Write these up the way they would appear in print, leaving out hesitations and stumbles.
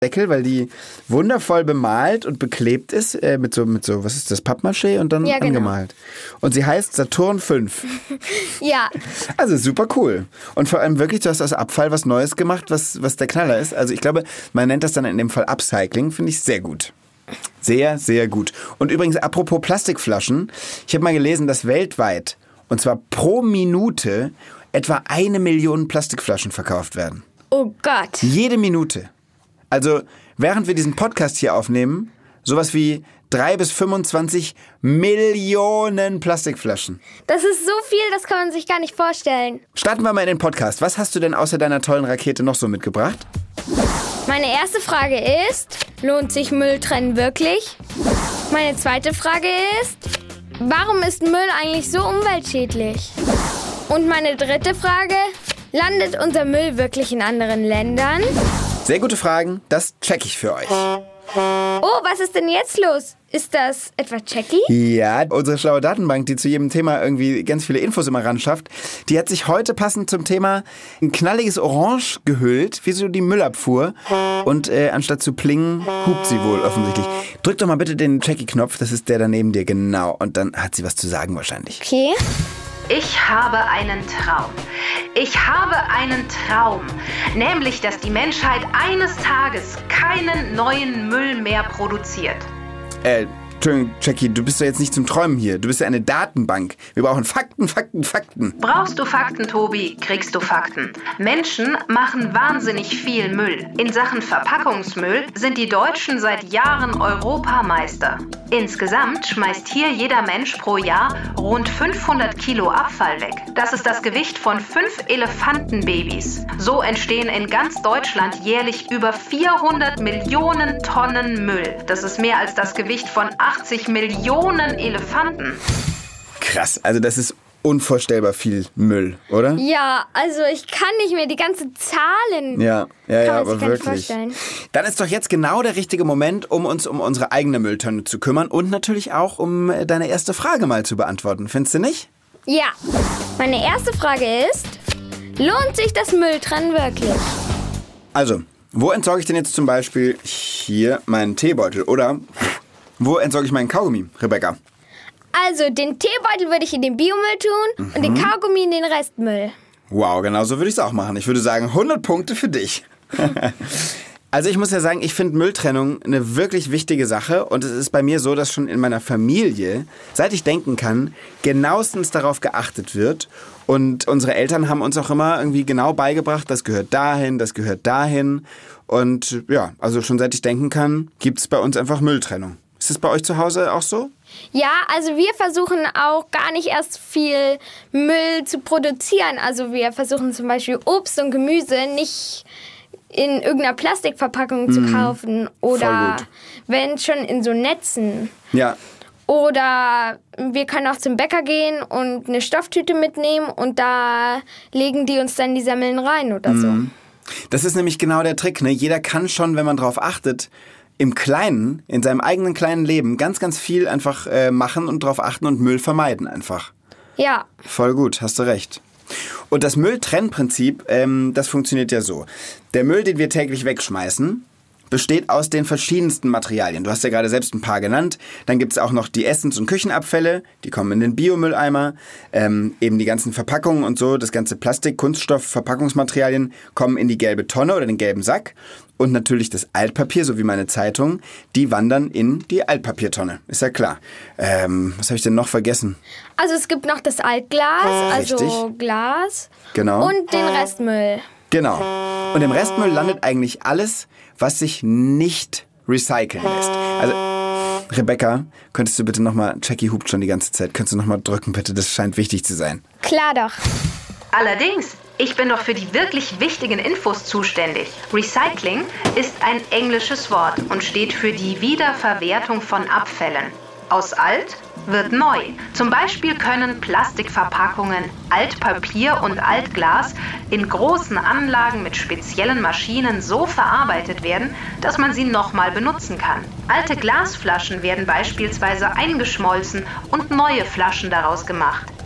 Deckel, weil die wundervoll bemalt und beklebt ist mit so, was ist das, Pappmaché und dann angemalt. Und sie heißt Saturn 5. Ja. Also super cool. Und vor allem wirklich, du hast aus Abfall was Neues gemacht, was der Knaller ist. Also ich glaube, man nennt das dann in dem Fall Upcycling, finde ich sehr gut. Sehr, sehr gut. Und übrigens, apropos Plastikflaschen, ich habe mal gelesen, dass weltweit, und zwar pro Minute, etwa 1 Million Plastikflaschen verkauft werden. Oh Gott. Jede Minute. Also, während wir diesen Podcast hier aufnehmen, sowas wie 3 bis 25 Millionen Plastikflaschen. Das ist so viel, das kann man sich gar nicht vorstellen. Starten wir mal in den Podcast. Was hast du denn außer deiner tollen Rakete noch so mitgebracht? Meine erste Frage ist, lohnt sich Mülltrennen wirklich? Meine zweite Frage ist, warum ist Müll eigentlich so umweltschädlich? Und meine dritte Frage, landet unser Müll wirklich in anderen Ländern? Sehr gute Fragen, das check ich für euch. Oh, was ist denn jetzt los? Ist das etwa Jackie? Ja, unsere schlaue Datenbank, die zu jedem Thema irgendwie ganz viele Infos immer ran schafft, die hat sich heute passend zum Thema ein knalliges Orange gehüllt, wie so die Müllabfuhr. Und anstatt zu plingen, hupt sie wohl offensichtlich. Drück doch mal bitte den Jackie-Knopf, das ist der da neben dir, genau. Und dann hat sie was zu sagen wahrscheinlich. Okay. Ich habe einen Traum. Ich habe einen Traum. Nämlich, dass die Menschheit eines Tages keinen neuen Müll mehr produziert. Entschuldigung, Jackie, du bist doch jetzt nicht zum Träumen hier. Du bist ja eine Datenbank. Wir brauchen Fakten, Fakten, Fakten. Brauchst du Fakten, Tobi, kriegst du Fakten. Menschen machen wahnsinnig viel Müll. In Sachen Verpackungsmüll sind die Deutschen seit Jahren Europameister. Insgesamt schmeißt hier jeder Mensch pro Jahr rund 500 Kilo Abfall weg. Das ist das Gewicht von 5 Elefantenbabys. So entstehen in ganz Deutschland jährlich über 400 Millionen Tonnen Müll. Das ist mehr als das Gewicht von 80 Millionen Elefanten. Krass, also das ist unvorstellbar viel Müll, oder? Ja, also ich kann nicht mehr die ganzen Zahlen. Ja, aber wirklich. Vorstellen. Dann ist doch jetzt genau der richtige Moment, um uns um unsere eigene Mülltonne zu kümmern und natürlich auch, um deine erste Frage mal zu beantworten. Findest du nicht? Ja. Meine erste Frage ist, lohnt sich das Mülltrennen wirklich? Also, wo entsorge ich denn jetzt zum Beispiel hier meinen Teebeutel? Oder wo entsorge ich meinen Kaugummi, Rebecca? Also, den Teebeutel würde ich in den Biomüll tun und den Kaugummi in den Restmüll. Wow, genau so würde ich es auch machen. Ich würde sagen, 100 Punkte für dich. Also ich muss ja sagen, ich finde Mülltrennung eine wirklich wichtige Sache. Und es ist bei mir so, dass schon in meiner Familie, seit ich denken kann, genauestens darauf geachtet wird. Und unsere Eltern haben uns auch immer irgendwie genau beigebracht, das gehört dahin, das gehört dahin. Und ja, also schon seit ich denken kann, gibt es bei uns einfach Mülltrennung. Ist das bei euch zu Hause auch so? Ja, also wir versuchen auch gar nicht erst viel Müll zu produzieren. Also wir versuchen zum Beispiel Obst und Gemüse nicht in irgendeiner Plastikverpackung zu kaufen. Oder wenn schon in so Netzen. Ja. Oder wir können auch zum Bäcker gehen und eine Stofftüte mitnehmen und da legen die uns dann die Semmeln rein oder so. Das ist nämlich genau der Trick, ne? Jeder kann schon, wenn man drauf achtet, im Kleinen, in seinem eigenen kleinen Leben ganz, ganz viel einfach machen und drauf achten und Müll vermeiden einfach. Ja. Voll gut, hast du recht. Und das Mülltrennprinzip, das funktioniert ja so. Der Müll, den wir täglich wegschmeißen, besteht aus den verschiedensten Materialien. Du hast ja gerade selbst ein paar genannt. Dann gibt es auch noch die Essens- und Küchenabfälle, die kommen in den Biomülleimer. Eben die ganzen Verpackungen und so, das ganze Plastik, Kunststoff, Verpackungsmaterialien kommen in die gelbe Tonne oder den gelben Sack. Und natürlich das Altpapier, so wie meine Zeitung, die wandern in die Altpapiertonne. Ist ja klar. Was habe ich denn noch vergessen? Also es gibt noch das Altglas, also richtig. Glas. Genau. Und den Restmüll. Genau. Und im Restmüll landet eigentlich alles, was sich nicht recyceln lässt. Also, Rebecca, könntest du bitte nochmal, Jackie hupt schon die ganze Zeit, könntest du nochmal drücken, bitte? Das scheint wichtig zu sein. Klar doch. Allerdings, ich bin doch für die wirklich wichtigen Infos zuständig. Recycling ist ein englisches Wort und steht für die Wiederverwertung von Abfällen. Aus alt wird neu. Zum Beispiel können Plastikverpackungen, Altpapier und Altglas in großen Anlagen mit speziellen Maschinen so verarbeitet werden, dass man sie nochmal benutzen kann. Alte Glasflaschen werden beispielsweise eingeschmolzen und neue Flaschen daraus gemacht.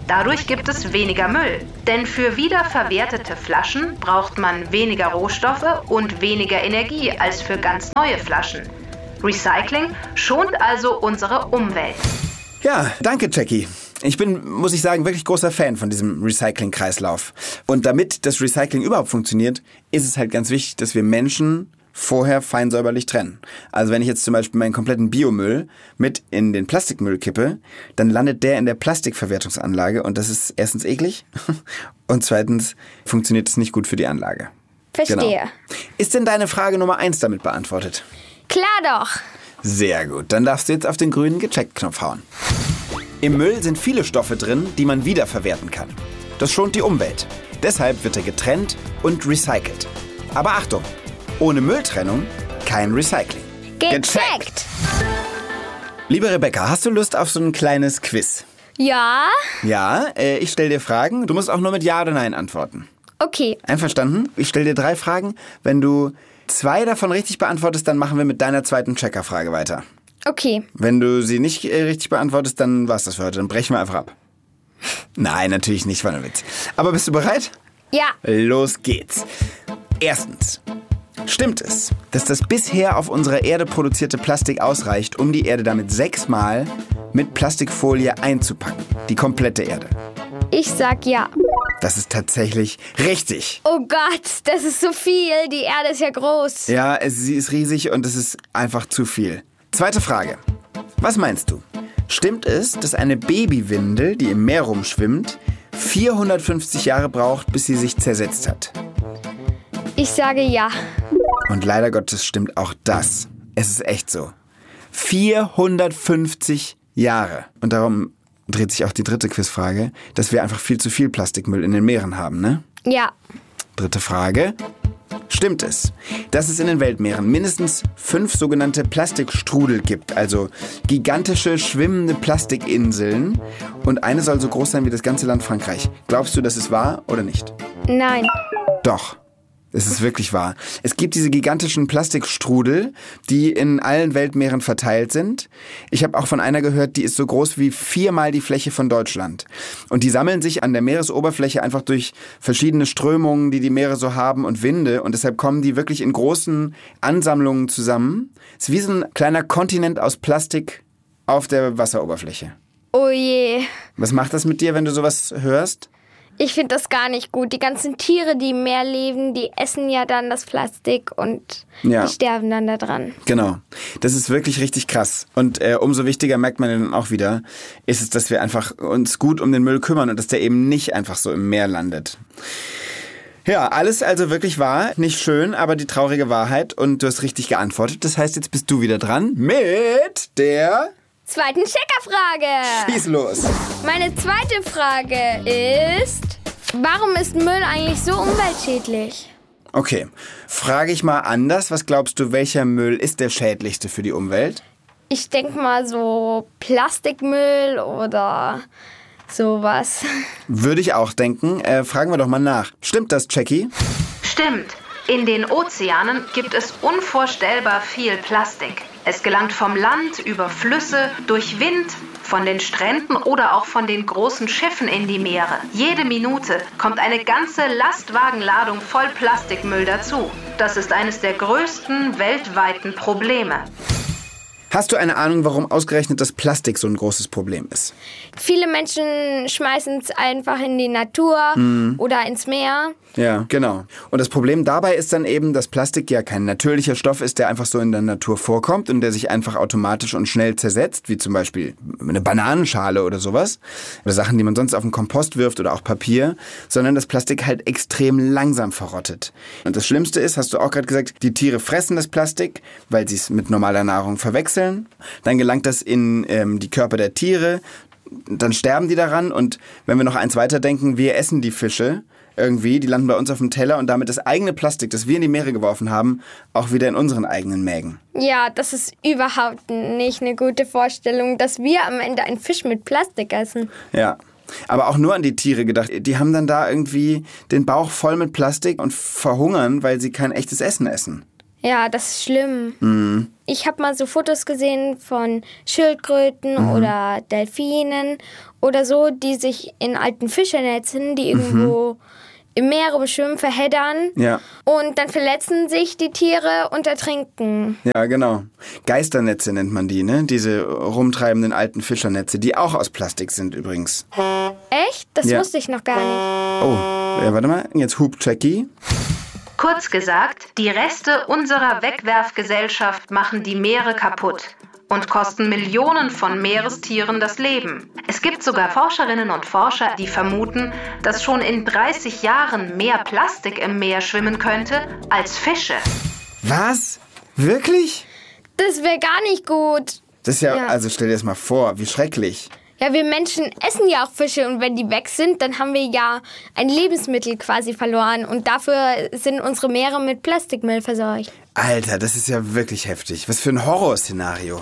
Dadurch gibt es weniger Müll. Denn für wiederverwertete Flaschen braucht man weniger Rohstoffe und weniger Energie als für ganz neue Flaschen. Recycling schont also unsere Umwelt. Ja, danke, Jackie. Ich bin, muss ich sagen, wirklich großer Fan von diesem Recycling-Kreislauf. Und damit das Recycling überhaupt funktioniert, ist es halt ganz wichtig, dass wir Menschen vorher fein säuberlich trennen. Also wenn ich jetzt zum Beispiel meinen kompletten Biomüll mit in den Plastikmüll kippe, dann landet der in der Plastikverwertungsanlage und das ist erstens eklig und zweitens funktioniert es nicht gut für die Anlage. Verstehe. Genau. Ist denn deine Frage Nummer 1 damit beantwortet? Klar doch. Sehr gut, dann darfst du jetzt auf den grünen Gecheckt-Knopf hauen. Im Müll sind viele Stoffe drin, die man wiederverwerten kann. Das schont die Umwelt. Deshalb wird er getrennt und recycelt. Aber Achtung, ohne Mülltrennung kein Recycling. Gecheckt. Liebe Rebecca, hast du Lust auf so ein kleines Quiz? Ja. Ja, ich stelle dir Fragen. Du musst auch nur mit Ja oder Nein antworten. Okay. Einverstanden? Ich stelle dir 3 Fragen. Wenn du 2 davon richtig beantwortest, dann machen wir mit deiner zweiten Checkerfrage weiter. Okay. Wenn du sie nicht richtig beantwortest, dann war's das für heute. Dann brechen wir einfach ab. Nein, natürlich nicht, war ein Witz. Aber bist du bereit? Ja. Los geht's. Erstens. Stimmt es, dass das bisher auf unserer Erde produzierte Plastik ausreicht, um die Erde damit 6-mal mit Plastikfolie einzupacken? Die komplette Erde. Ich sag ja. Das ist tatsächlich richtig. Oh Gott, das ist so viel. Die Erde ist ja groß. Ja, sie ist riesig und es ist einfach zu viel. Zweite Frage. Was meinst du? Stimmt es, dass eine Babywindel, die im Meer rumschwimmt, 450 Jahre braucht, bis sie sich zersetzt hat? Ich sage ja. Und leider Gottes stimmt auch das. Es ist echt so. 450 Jahre. Und darum dreht sich auch die dritte Quizfrage, dass wir einfach viel zu viel Plastikmüll in den Meeren haben, ne? Ja. Dritte Frage. Stimmt es, dass es in den Weltmeeren mindestens 5 sogenannte Plastikstrudel gibt, also gigantische schwimmende Plastikinseln und eine soll so groß sein wie das ganze Land Frankreich? Glaubst du, das ist wahr oder nicht? Nein. Doch. Es ist wirklich wahr. Es gibt diese gigantischen Plastikstrudel, die in allen Weltmeeren verteilt sind. Ich habe auch von einer gehört, die ist so groß wie 4-mal die Fläche von Deutschland. Und die sammeln sich an der Meeresoberfläche einfach durch verschiedene Strömungen, die die Meere so haben und Winde. Und deshalb kommen die wirklich in großen Ansammlungen zusammen. Es ist wie so ein kleiner Kontinent aus Plastik auf der Wasseroberfläche. Oh je. Was macht das mit dir, wenn du sowas hörst? Ich finde das gar nicht gut. Die ganzen Tiere, die im Meer leben, die essen ja dann das Plastik und die sterben dann da dran. Genau. Das ist wirklich richtig krass. Und umso wichtiger, merkt man dann auch wieder, ist es, dass wir einfach uns gut um den Müll kümmern und dass der eben nicht einfach so im Meer landet. Ja, alles also wirklich wahr. Nicht schön, aber die traurige Wahrheit. Und du hast richtig geantwortet. Das heißt, jetzt bist du wieder dran mit der zweiten Checkerfrage. Schieß los. Meine zweite Frage ist, warum ist Müll eigentlich so umweltschädlich? Okay, frage ich mal anders. Was glaubst du, welcher Müll ist der schädlichste für die Umwelt? Ich denke mal so Plastikmüll oder sowas. Würde ich auch denken. Fragen wir doch mal nach. Stimmt das, Jackie? Stimmt. In den Ozeanen gibt es unvorstellbar viel Plastik. Es gelangt vom Land über Flüsse, durch Wind, von den Stränden oder auch von den großen Schiffen in die Meere. Jede Minute kommt eine ganze Lastwagenladung voll Plastikmüll dazu. Das ist eines der größten weltweiten Probleme. Hast du eine Ahnung, warum ausgerechnet das Plastik so ein großes Problem ist? Viele Menschen schmeißen es einfach in die Natur oder ins Meer. Ja, genau. Und das Problem dabei ist dann eben, dass Plastik ja kein natürlicher Stoff ist, der einfach so in der Natur vorkommt und der sich einfach automatisch und schnell zersetzt, wie zum Beispiel eine Bananenschale oder sowas. Oder Sachen, die man sonst auf den Kompost wirft oder auch Papier. Sondern das Plastik halt extrem langsam verrottet. Und das Schlimmste ist, hast du auch gerade gesagt, die Tiere fressen das Plastik, weil sie es mit normaler Nahrung verwechseln. Dann gelangt das in die Körper der Tiere. Dann sterben die daran. Und wenn wir noch eins weiterdenken, wir essen die Fische. Irgendwie, die landen bei uns auf dem Teller und damit das eigene Plastik, das wir in die Meere geworfen haben, auch wieder in unseren eigenen Mägen. Ja, das ist überhaupt nicht eine gute Vorstellung, dass wir am Ende einen Fisch mit Plastik essen. Ja, aber auch nur an die Tiere gedacht. Die haben dann da irgendwie den Bauch voll mit Plastik und verhungern, weil sie kein echtes Essen essen. Ja, das ist schlimm. Ich habe mal so Fotos gesehen von Schildkröten oder Delfinen oder so, die sich in alten Fischernetzen, die irgendwo im Meer rumschwimmen, verheddern. Ja. Und dann verletzen sich die Tiere und ertrinken. Ja, genau. Geisternetze nennt man die, ne? Diese rumtreibenden alten Fischernetze, die auch aus Plastik sind übrigens. Echt? Das Ja. wusste ich noch gar nicht. Oh, ja, warte mal. Jetzt hupt Jackie. Kurz gesagt, die Reste unserer Wegwerfgesellschaft machen die Meere kaputt und kosten Millionen von Meerestieren das Leben. Es gibt sogar Forscherinnen und Forscher, die vermuten, dass schon in 30 Jahren mehr Plastik im Meer schwimmen könnte als Fische. Was? Wirklich? Das wäre gar nicht gut. Das ist ja, Ja. also stell dir das mal vor, wie schrecklich. Ja, wir Menschen essen ja auch Fische und wenn die weg sind, dann haben wir ja ein Lebensmittel quasi verloren und dafür sind unsere Meere mit Plastikmüll verseucht. Alter, das ist ja wirklich heftig. Was für ein Horrorszenario.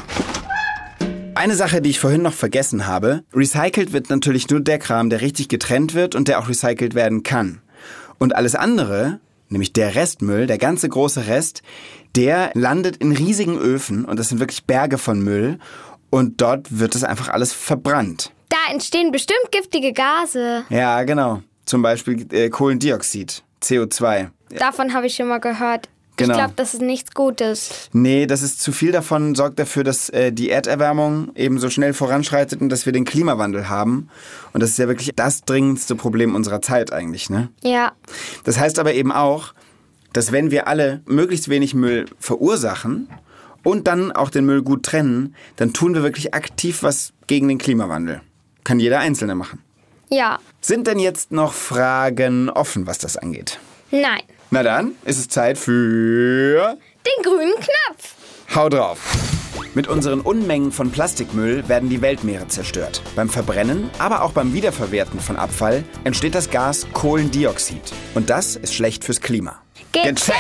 Eine Sache, die ich vorhin noch vergessen habe. Recycelt wird natürlich nur der Kram, der richtig getrennt wird und der auch recycelt werden kann. Und alles andere, nämlich der Restmüll, der ganze große Rest, der landet in riesigen Öfen und das sind wirklich Berge von Müll. Und dort wird es einfach alles verbrannt. Da entstehen bestimmt giftige Gase. Ja, genau. Zum Beispiel Kohlendioxid, CO2. Davon habe ich schon mal gehört. Genau. Ich glaube, das ist nichts Gutes. Nee, das ist zu viel davon, sorgt dafür, dass die Erderwärmung eben so schnell voranschreitet und dass wir den Klimawandel haben. Und das ist ja wirklich das dringendste Problem unserer Zeit eigentlich, ne? Ja. Das heißt aber eben auch, dass wenn wir alle möglichst wenig Müll verursachen und dann auch den Müll gut trennen, dann tun wir wirklich aktiv was gegen den Klimawandel. Kann jeder Einzelne machen. Ja. Sind denn jetzt noch Fragen offen, was das angeht? Nein. Na dann ist es Zeit für... Den grünen Knopf. Hau drauf! Mit unseren Unmengen von Plastikmüll werden die Weltmeere zerstört. Beim Verbrennen, aber auch beim Wiederverwerten von Abfall entsteht das Gas Kohlendioxid. Und das ist schlecht fürs Klima. Gecheckt.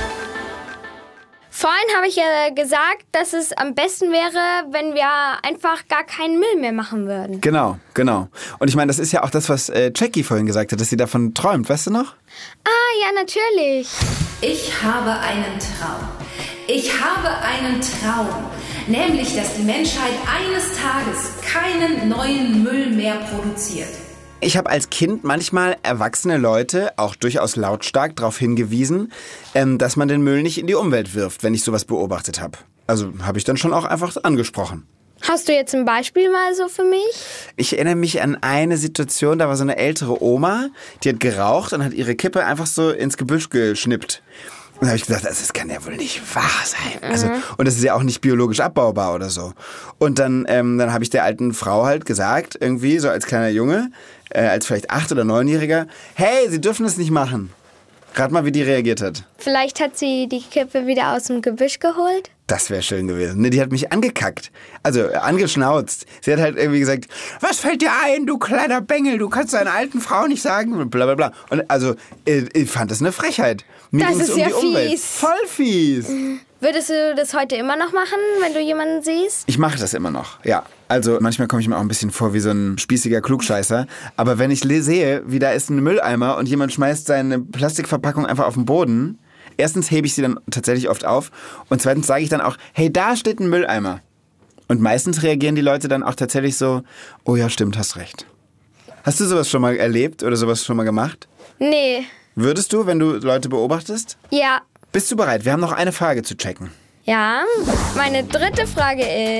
Vorhin habe ich ja gesagt, dass es am besten wäre, wenn wir einfach gar keinen Müll mehr machen würden. Genau, genau. Und ich meine, das ist ja auch das, was Jackie vorhin gesagt hat, dass sie davon träumt. Weißt du noch? Ah, ja, natürlich. Ich habe einen Traum. Ich habe einen Traum. Nämlich, dass die Menschheit eines Tages keinen neuen Müll mehr produziert. Ich habe als Kind manchmal erwachsene Leute auch durchaus lautstark darauf hingewiesen, dass man den Müll nicht in die Umwelt wirft, wenn ich sowas beobachtet habe. Also habe ich dann schon auch einfach angesprochen. Hast du jetzt ein Beispiel mal so für mich? Ich erinnere mich an eine Situation, da war so eine ältere Oma, die hat geraucht und hat ihre Kippe einfach so ins Gebüsch geschnippt. Und da habe ich gesagt, das kann ja wohl nicht wahr sein. Also, und das ist ja auch nicht biologisch abbaubar oder so. Und dann habe ich der alten Frau halt gesagt, irgendwie so als kleiner Junge, als vielleicht 8- oder 9-Jähriger, hey, Sie dürfen das nicht machen. Rat mal, wie die reagiert hat. Vielleicht hat sie die Kippe wieder aus dem Gebüsch geholt? Das wäre schön gewesen. Ne, die hat mich angekackt. Also angeschnauzt. Sie hat halt irgendwie gesagt, was fällt dir ein, du kleiner Bengel? Du kannst deiner alten Frau nicht sagen, bla bla bla. Und also, ich fand das eine Frechheit. Mir Das ging's ist um ja die Umwelt. fies. Voll fies. Würdest du das heute immer noch machen, wenn du jemanden siehst? Ich mache das immer noch, ja. Also manchmal komme ich mir auch ein bisschen vor wie so ein spießiger Klugscheißer. Aber wenn ich sehe, wie da ist ein Mülleimer und jemand schmeißt seine Plastikverpackung einfach auf den Boden, erstens hebe ich sie dann tatsächlich oft auf und zweitens sage ich dann auch, hey, da steht ein Mülleimer. Und meistens reagieren die Leute dann auch tatsächlich so, oh ja, stimmt, hast recht. Hast du sowas schon mal erlebt oder sowas schon mal gemacht? Nee. Würdest du, wenn du Leute beobachtest? Ja. Bist du bereit? Wir haben noch eine Frage zu checken. Ja. Meine dritte Frage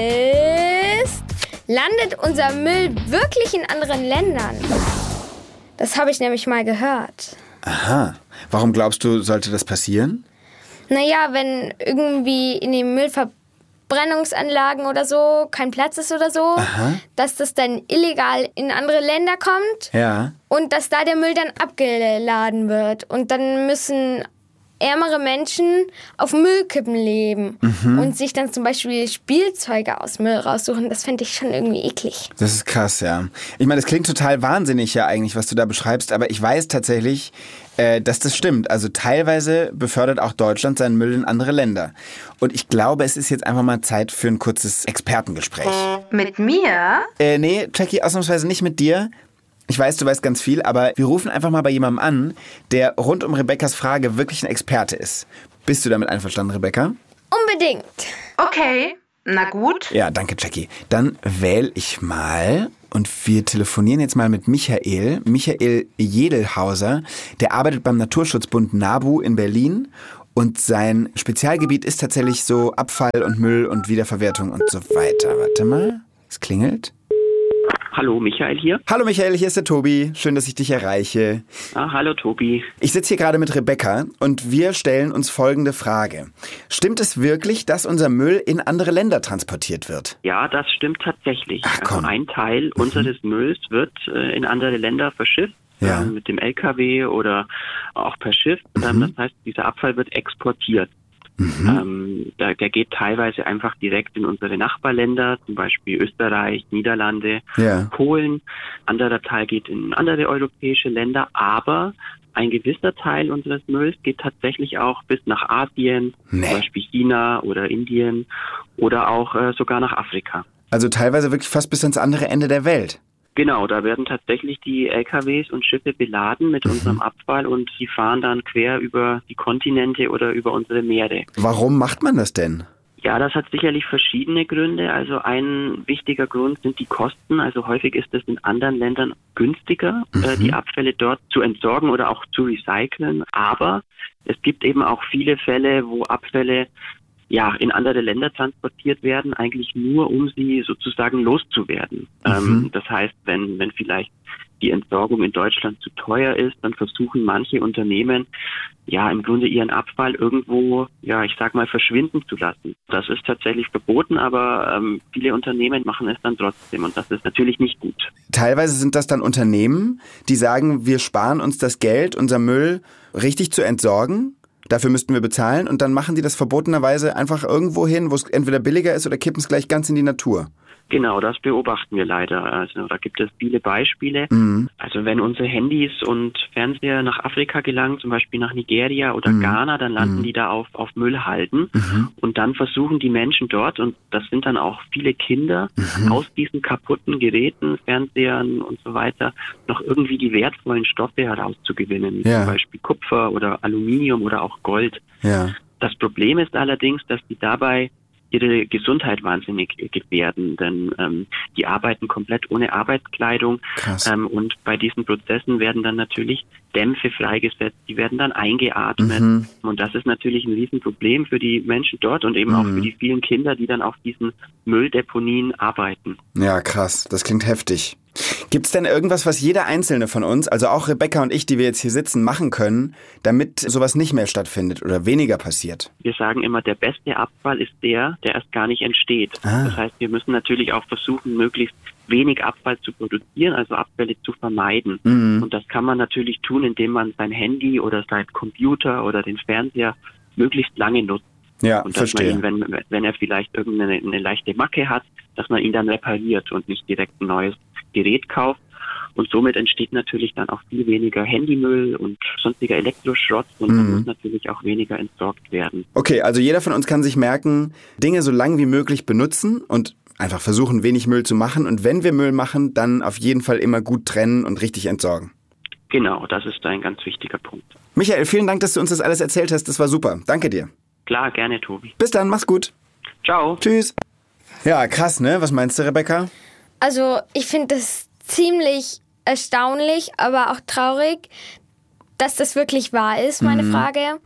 ist, landet unser Müll wirklich in anderen Ländern? Das habe ich nämlich mal gehört. Aha. Warum glaubst du, sollte das passieren? Naja, wenn irgendwie in den Müllverbrennungsanlagen oder so kein Platz ist oder so, dass das dann illegal in andere Länder kommt Ja. und dass da der Müll dann abgeladen wird. Und dann müssen ärmere Menschen auf Müllkippen leben und sich dann zum Beispiel Spielzeuge aus Müll raussuchen. Das fände ich schon irgendwie eklig. Das ist krass, ja. Ich meine, das klingt total wahnsinnig ja eigentlich, was du da beschreibst, aber ich weiß tatsächlich, dass das stimmt. Also teilweise befördert auch Deutschland seinen Müll in andere Länder. Und ich glaube, es ist jetzt einfach mal Zeit für ein kurzes Expertengespräch. Mit mir? Nee, Jackie, ausnahmsweise nicht mit dir. Ich weiß, du weißt ganz viel, aber wir rufen einfach mal bei jemandem an, der rund um Rebekkas Frage wirklich ein Experte ist. Bist du damit einverstanden, Rebecca? Unbedingt. Okay, na gut. Ja, danke, Jackie. Dann wähle ich mal und wir telefonieren jetzt mal mit Michael. Michael Jedelhauser, der arbeitet beim Naturschutzbund NABU in Berlin und sein Spezialgebiet ist tatsächlich so Abfall und Müll und Wiederverwertung und so weiter. Warte mal, es klingelt. Hallo, Michael hier. Hallo Michael, hier ist der Tobi. Schön, dass ich dich erreiche. Hallo Tobi. Ich sitze hier gerade mit Rebecca und wir stellen uns folgende Frage. Stimmt es wirklich, dass unser Müll in andere Länder transportiert wird? Ja, das stimmt tatsächlich. Ach, komm. Also ein Teil unseres Mülls wird in andere Länder verschifft. Ja. Mit dem LKW oder auch per Schiff. Das heißt, dieser Abfall wird exportiert. Der geht teilweise einfach direkt in unsere Nachbarländer, zum Beispiel Österreich, Niederlande, Polen. Anderer Teil geht in andere europäische Länder, aber ein gewisser Teil unseres Mülls geht tatsächlich auch bis nach Asien, zum Beispiel China oder Indien oder auch sogar nach Afrika. Also teilweise wirklich fast bis ans andere Ende der Welt. Genau, da werden tatsächlich die LKWs und Schiffe beladen mit unserem Abfall und die fahren dann quer über die Kontinente oder über unsere Meere. Warum macht man das denn? Ja, das hat sicherlich verschiedene Gründe. Also ein wichtiger Grund sind die Kosten. Also häufig ist es in anderen Ländern günstiger, die Abfälle dort zu entsorgen oder auch zu recyceln. Aber es gibt eben auch viele Fälle, wo Abfälle in andere Länder transportiert werden, eigentlich nur, um sie sozusagen loszuwerden. Das heißt, wenn vielleicht die Entsorgung in Deutschland zu teuer ist, dann versuchen manche Unternehmen, im Grunde ihren Abfall irgendwo, verschwinden zu lassen. Das ist tatsächlich verboten, aber viele Unternehmen machen es dann trotzdem und das ist natürlich nicht gut. Teilweise sind das dann Unternehmen, die sagen, wir sparen uns das Geld, unser Müll richtig zu entsorgen. Dafür müssten wir bezahlen und dann machen die das verbotenerweise einfach irgendwo hin, wo es entweder billiger ist oder kippen es gleich ganz in die Natur. Genau, das beobachten wir leider. Also da gibt es viele Beispiele. Also wenn unsere Handys und Fernseher nach Afrika gelangen, zum Beispiel nach Nigeria oder Ghana, dann landen die da auf Müllhalden und dann versuchen die Menschen dort, und das sind dann auch viele Kinder, aus diesen kaputten Geräten, Fernsehern und so weiter, noch irgendwie die wertvollen Stoffe herauszugewinnen, wie zum Beispiel Kupfer oder Aluminium oder auch Gold. Ja. Das Problem ist allerdings, dass die dabei ihre Gesundheit wahnsinnig gefährden, denn die arbeiten komplett ohne Arbeitskleidung und bei diesen Prozessen werden dann natürlich Dämpfe freigesetzt, die werden dann eingeatmet und das ist natürlich ein Riesenproblem für die Menschen dort und eben auch für die vielen Kinder, die dann auf diesen Mülldeponien arbeiten. Ja, krass, das klingt heftig. Gibt es denn irgendwas, was jeder Einzelne von uns, also auch Rebecca und ich, die wir jetzt hier sitzen, machen können, damit sowas nicht mehr stattfindet oder weniger passiert? Wir sagen immer, der beste Abfall ist der erst gar nicht entsteht. Das heißt, wir müssen natürlich auch versuchen, möglichst wenig Abfall zu produzieren, also Abfälle zu vermeiden. Und das kann man natürlich tun, indem man sein Handy oder sein Computer oder den Fernseher möglichst lange nutzt. Ja, und dass verstehe. man ihn, wenn er vielleicht irgendeine leichte Macke hat, dass man ihn dann repariert und nicht direkt ein neues Gerät kauft. Und somit entsteht natürlich dann auch viel weniger Handymüll und sonstiger Elektroschrott und dann muss natürlich auch weniger entsorgt werden. Okay, also jeder von uns kann sich merken, Dinge so lang wie möglich benutzen und einfach versuchen, wenig Müll zu machen. Und wenn wir Müll machen, dann auf jeden Fall immer gut trennen und richtig entsorgen. Genau, das ist ein ganz wichtiger Punkt. Michael, vielen Dank, dass du uns das alles erzählt hast. Das war super. Danke dir. Klar, gerne, Tobi. Bis dann, mach's gut. Ciao. Tschüss. Ja, krass, ne? Was meinst du, Rebecca? Also, ich finde das ziemlich erstaunlich, aber auch traurig, dass das wirklich wahr ist, meine Frage.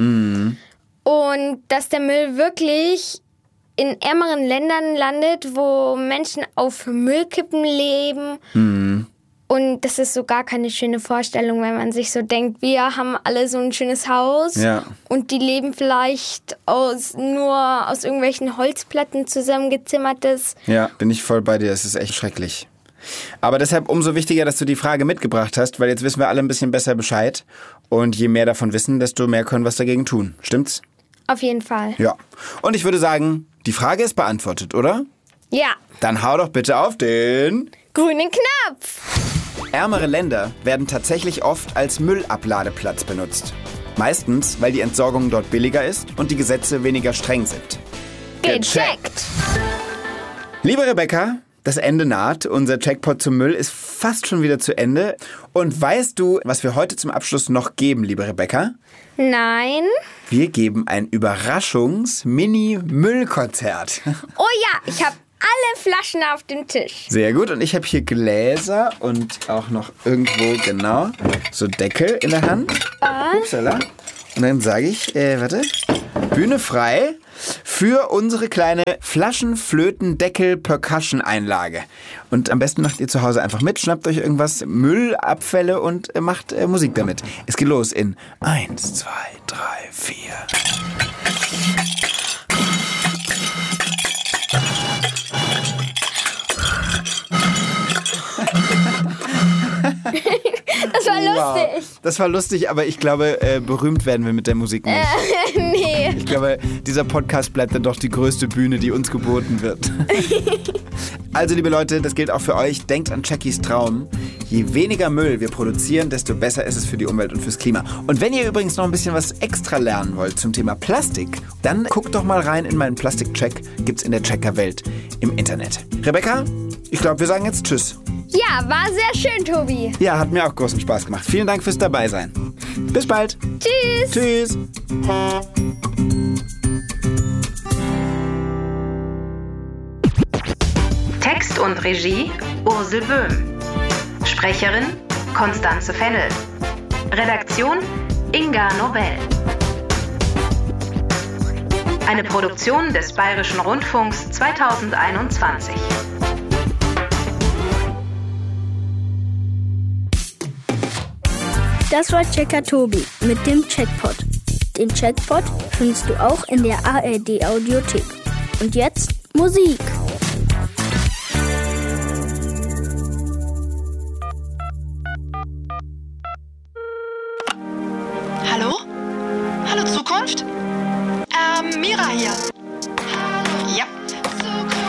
Und dass der Müll wirklich in ärmeren Ländern landet, wo Menschen auf Müllkippen leben. Und das ist so gar keine schöne Vorstellung, wenn man sich so denkt, wir haben alle so ein schönes Haus und die leben vielleicht nur aus irgendwelchen Holzplatten zusammengezimmertes. Ja, bin ich voll bei dir, es ist echt schrecklich. Aber deshalb umso wichtiger, dass du die Frage mitgebracht hast, weil jetzt wissen wir alle ein bisschen besser Bescheid und je mehr davon wissen, desto mehr können wir was dagegen tun. Stimmt's? Auf jeden Fall. Ja. Und ich würde sagen, die Frage ist beantwortet, oder? Ja. Dann hau doch bitte auf den grünen Knopf. Ärmere Länder werden tatsächlich oft als Müllabladeplatz benutzt. Meistens, weil die Entsorgung dort billiger ist und die Gesetze weniger streng sind. Gecheckt. Liebe Rebecca, das Ende naht. Unser Jackpot zum Müll ist fast schon wieder zu Ende. Und weißt du, was wir heute zum Abschluss noch geben, liebe Rebecca? Nein. Wir geben ein Überraschungs-Mini-Müllkonzert. Oh ja, ich habe alle Flaschen auf dem Tisch. Sehr gut. Und ich habe hier Gläser und auch noch irgendwo, genau, so Deckel in der Hand. Upsala. Und dann sage ich, Bühne frei für unsere kleine Flaschenflöten-Deckel-Percussion-Einlage. Und am besten macht ihr zu Hause einfach mit, schnappt euch irgendwas, Müllabfälle und macht Musik damit. Es geht los in 1, 2, 3, 4... Das war lustig. Wow. Das war lustig, aber ich glaube, berühmt werden wir mit der Musik nicht. Nee. Ich glaube, dieser Podcast bleibt dann doch die größte Bühne, die uns geboten wird. Also, liebe Leute, das gilt auch für euch. Denkt an Jackies Traum. Je weniger Müll wir produzieren, desto besser ist es für die Umwelt und fürs Klima. Und wenn ihr übrigens noch ein bisschen was extra lernen wollt zum Thema Plastik, dann guckt doch mal rein in meinen Plastikcheck. Gibt's in der Checker-Welt im Internet. Rebecca, ich glaube, wir sagen jetzt Tschüss. Ja, war sehr schön, Tobi. Ja, hat mir auch großen Spaß gemacht. Vielen Dank fürs Dabeisein. Bis bald. Tschüss. Tschüss. Text und Regie Ursel Böhm. Sprecherin Constanze Fennel. Redaktion Inga Nobel. Eine Produktion des Bayerischen Rundfunks 2021. Das war Checker Tobi mit dem Checkpot. Den Checkpot findest du auch in der ARD Audiothek. Und jetzt Musik.